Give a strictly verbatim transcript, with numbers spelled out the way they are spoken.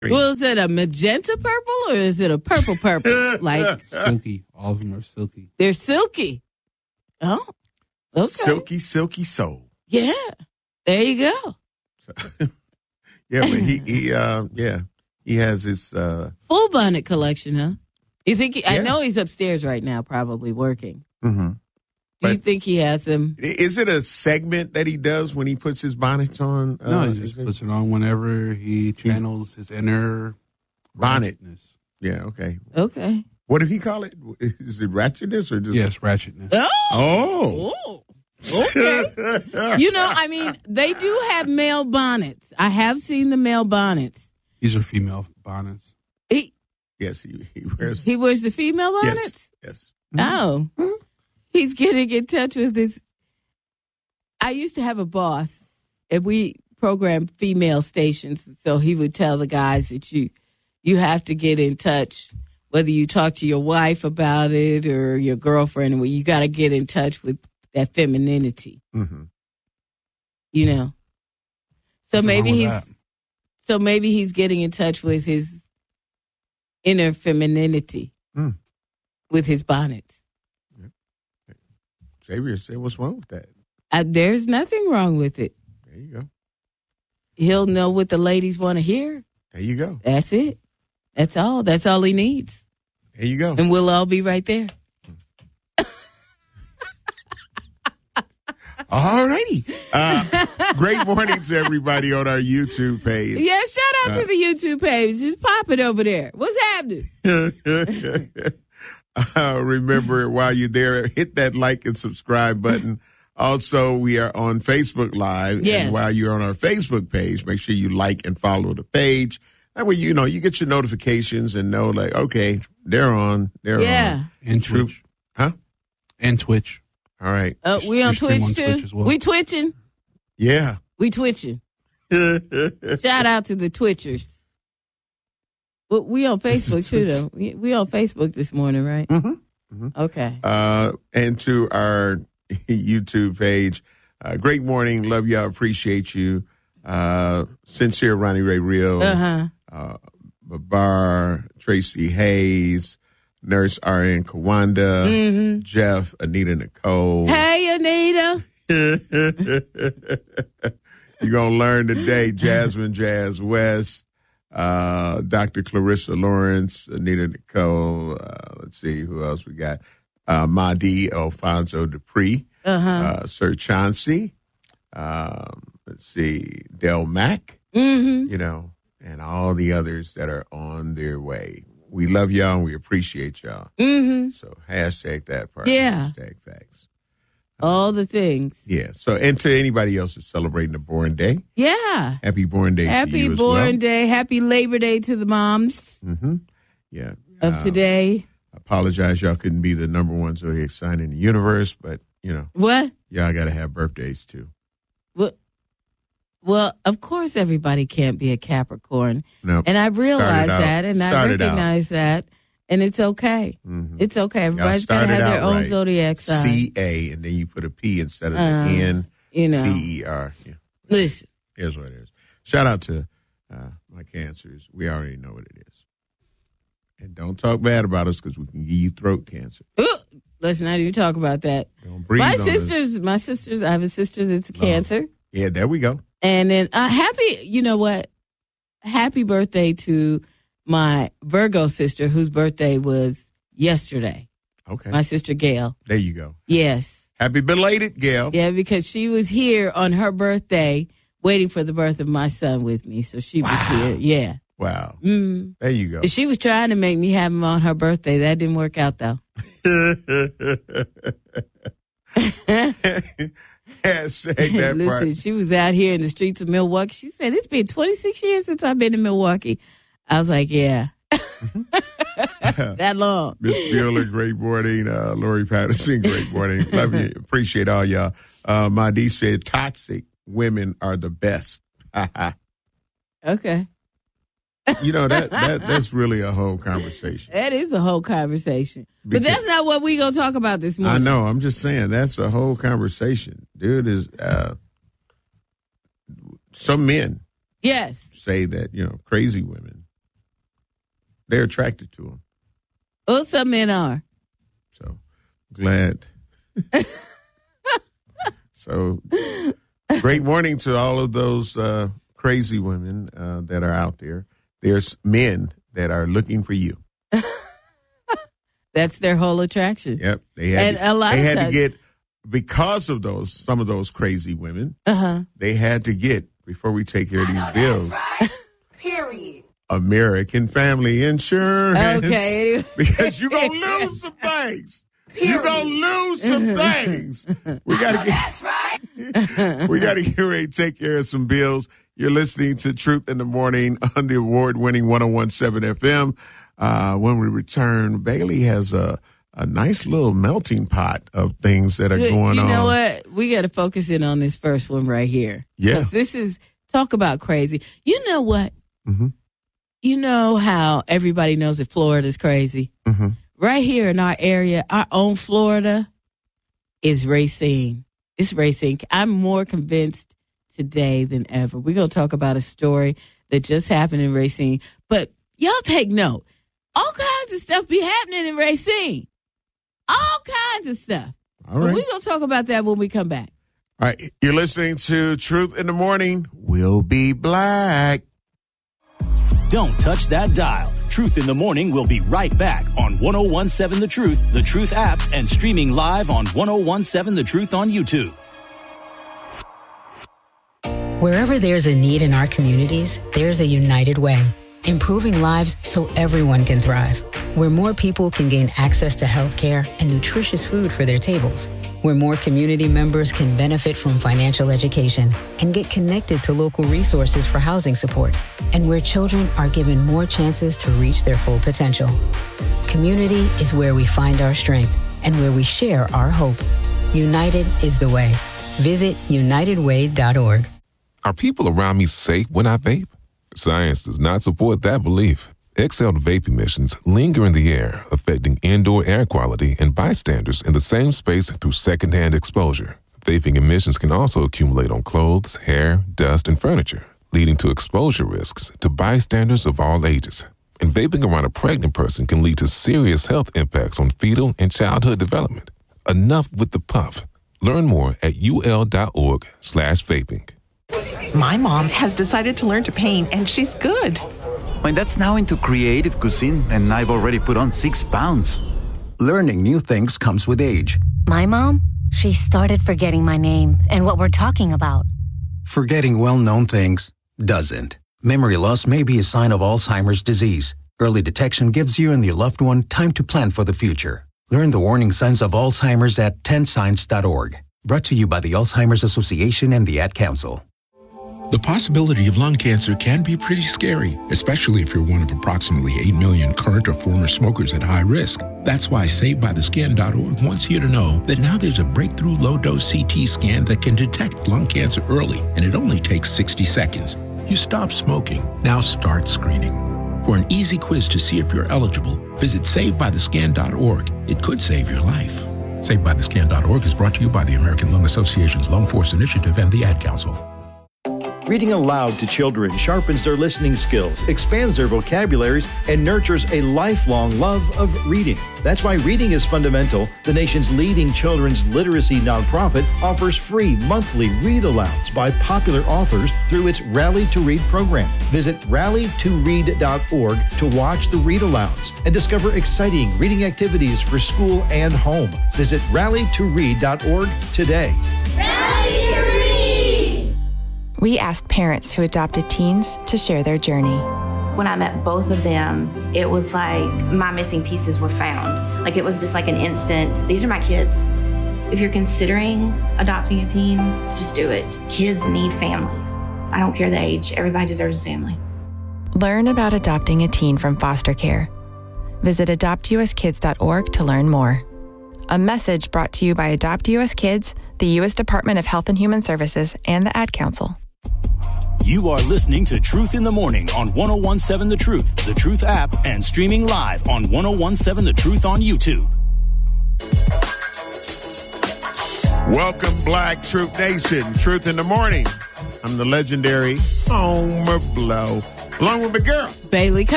Well, is it a magenta purple or is it a purple purple? Like silky. All of them are silky. They're silky. Oh, okay. Silky, silky soul. Yeah, there you go. Yeah, but he, he uh, yeah, he has his uh, full bonnet collection, huh? You think? He, yeah. I know he's upstairs right now, probably working. Mm-hmm. Do But you think he has them? Is it a segment that he does when he puts his bonnets on? Uh, No, he just puts it on whenever he channels his inner bonnet. ratchetness. Yeah, okay. Okay. What did he call it? Is it ratchetness or just? Yes, ratchetness. Oh. Oh. Okay. You know, I mean, they do have male bonnets. I have seen the male bonnets. These are female bonnets. He, yes, he, he wears. He wears the female bonnets? Yes. yes. Oh. Mm-hmm. He's getting in touch with his. I used to have a boss, and we programmed female stations. So he would tell the guys that you, you have to get in touch, whether you talk to your wife about it or your girlfriend. Well, you got to get in touch with that femininity. Mm-hmm. You know. So What's maybe wrong with he's. that? So maybe he's getting in touch with his inner femininity mm. with his bonnets. Xavier said, "What's wrong with that?" Uh, there's nothing wrong with it. There you go. He'll know what the ladies want to hear. There you go. That's it. That's all. That's all he needs. There you go. And we'll all be right there. All righty. Uh, great morning to everybody on our YouTube page. Yeah, shout out Uh, to the YouTube page. Just pop it over there. What's happening? uh, remember, while you're there, hit that like and subscribe button. Also, we are on Facebook Live. Yes. And while you're on our Facebook page, make sure you like and follow the page. That way, you know, you get your notifications and know, like, okay, they're on. They're Yeah. on. And Twitch. Huh? And Twitch. All right. Uh, we on We stream Twitch on too? Twitch as well. We twitching? Yeah. We twitching. Shout out to the Twitchers. Well, we on Facebook too, though. We, we on Facebook this morning, right? Mm-hmm. Mm-hmm. Okay. Uh, and to our YouTube page, uh, great morning. Love y'all. Appreciate you. Uh, sincere Ronnie Ray Real. Uh-huh. Uh, Babar, Tracy Hayes, Nurse R N Kawanda, Mm-hmm. Jeff, Anita Nicole. Hey, Anita. You're going to learn today, Jasmine Jazz West, uh, Doctor Clarissa Lawrence, Anita Nicole. Uh, let's see who else we got. Uh, Mahdi Alfonso Dupree, Uh-huh. uh, Sir Chauncey. Um, let's see, Del Mack, Mm-hmm. you know, and all the others that are on their way. We love y'all and we appreciate y'all. Mm-hmm. So hashtag that part. Yeah. Hashtag facts. All the things. Yeah. So, and to anybody else that's celebrating the Born Day, Yeah. happy Born Day to Happy you as Born well. Day. Happy Labor Day to the moms Mm-hmm. Yeah. of Uh, today. I apologize. Y'all couldn't be the number one zodiac sign in the universe, but, you know, What? y'all got to have birthdays too. Well, well, of course everybody can't be a Capricorn. No. And I realize Started out- that and I started out. recognize that. And it's okay. Mhm. It's okay. Everybody's got to started have their out own right. zodiac sign. C A, and then you put a P instead of Uh, the N. you know. C E R. Yeah. Listen. Here's what it is. Shout out to uh, my cancers. We already know what it is. And don't talk bad about us because we can give you throat cancer. Ooh, let's not even talk about that. Don't breathe My on us. sisters, my sisters, I have a sister that's cancer. Yeah, there we go. And then uh, happy, you know what? Happy birthday to my Virgo sister whose birthday was yesterday. Okay. My sister Gail. There you go. Yes. Happy belated, Gail. Yeah, because she was here on her birthday waiting for the birth of my son with me. So she was Wow. here. Yeah. Wow. Mm. There you go. She was trying to make me have him on her birthday. That didn't work out, though. Hashtag that Listen, part. she was out here in the streets of Milwaukee. She said, it's been twenty-six years since I've been in Milwaukee. I was like, yeah. That long. Miss Bueller, great morning. Uh, Lori Patterson, great morning. Love you. Appreciate all y'all. Uh, Madi said, toxic women are the best. Okay. You know, that, that that's really a whole conversation. That is a whole conversation. Because- but that's not what we going to talk about this I morning. know. I'm just saying that's a whole conversation. Dude is, uh, some men Yes. say that, you know, crazy women they're attracted to them. Oh, some men are. So glad. So great morning to all of those uh, crazy women uh, that are out there. There's men that are looking for you. That's their whole attraction. Yep. They had, and a lot they of had times, to get, because of those, some of those crazy women, uh-huh. they had to get, before we take care of these bills, right. Period. American Family Insurance. Okay. Because you're going to lose some things. You're going to lose some things. We got to get, That's right. we got to get ready to take care of some bills. You're listening to Truth in the Morning on the award-winning one oh one point seven F M. Uh, when we return, Bailey has a, a nice little melting pot of things that are you, going you on. You know what? We got to focus in on this first one right here. Yeah. 'Cause this is, talk about crazy. You know what? Mm-hmm. You know how everybody knows that Florida's crazy? Mm-hmm. Right here in our area, our own Florida is Racine. It's Racine. I'm more convinced today than ever. We're going to talk about a story that just happened in Racine. But y'all take note. All kinds of stuff be happening in Racine. All kinds of stuff. All right. But we're going to talk about that when we come back. All right. You're listening to Truth in the Morning. We'll be black. Don't touch that dial. Truth in the Morning will be right back on one oh one point seven The Truth, The Truth app, and streaming live on one oh one point seven The Truth on YouTube. Wherever there's a need in our communities, there's a United Way. Improving lives so everyone can thrive. Where more people can gain access to health care and nutritious food for their tables. Where more community members can benefit from financial education and get connected to local resources for housing support. And where children are given more chances to reach their full potential. Community is where we find our strength and where we share our hope. United is the way. Visit united way dot org. Are people around me safe when I vape? Science does not support that belief. Exhaled vape emissions linger in the air, affecting indoor air quality and bystanders in the same space through secondhand exposure. Vaping emissions can also accumulate on clothes, hair, dust, and furniture, leading to exposure risks to bystanders of all ages. And vaping around a pregnant person can lead to serious health impacts on fetal and childhood development. Enough with the puff. Learn more at ul.org slash vaping. My mom has decided to learn to paint, and she's good. My dad's now into creative cuisine, and I've already put on six pounds. Learning new things comes with age. My mom, she started forgetting my name and what we're talking about. Forgetting well-known things doesn't. Memory loss may be a sign of Alzheimer's disease. Early detection gives you and your loved one time to plan for the future. Learn the warning signs of Alzheimer's at ten signs dot org. Brought to you by the Alzheimer's Association and the Ad Council. The possibility of lung cancer can be pretty scary, especially if you're one of approximately eight million current or former smokers at high risk. That's why Saved By The Skin dot org wants you to know that now there's a breakthrough low-dose C T scan that can detect lung cancer early, and it only takes sixty seconds. You stop smoking. Now start screening. For an easy quiz to see if you're eligible, visit Saved By The Skin dot org. It could save your life. Saved By The Skin dot org is brought to you by the American Lung Association's Lung Force Initiative and the Ad Council. Reading aloud to children sharpens their listening skills, expands their vocabularies, and nurtures a lifelong love of reading. That's why Reading is Fundamental, the nation's leading children's literacy nonprofit, offers free monthly read-alouds by popular authors through its Rally to Read program. Visit rally to read dot org to watch the read-alouds and discover exciting reading activities for school and home. Visit rally to read dot org today. Rally to read! We asked parents who adopted teens to share their journey. When I met both of them, it was like my missing pieces were found. Like it was just like an instant, these are my kids. If you're considering adopting a teen, just do it. Kids need families. I don't care the age, everybody deserves a family. Learn about adopting a teen from foster care. Visit adopt u s kids dot org to learn more. A message brought to you by Adopt U S Kids, the U S Department of Health and Human Services, and the Ad Council. You are listening to Truth in the Morning on one oh one point seven The Truth, The Truth app, and streaming live on one oh one point seven The Truth on YouTube. Welcome, Black Truth Nation. Truth in the Morning. I'm the legendary Homer Blow, along with the girl, Bailey.